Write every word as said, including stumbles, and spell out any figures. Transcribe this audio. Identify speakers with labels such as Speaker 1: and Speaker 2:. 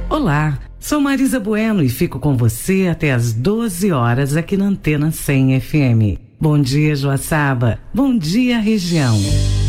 Speaker 1: Olá, sou Marisa Bueno e fico com você até às doze horas aqui na Antena cem F M. Bom dia, Joaçaba. Bom dia, região.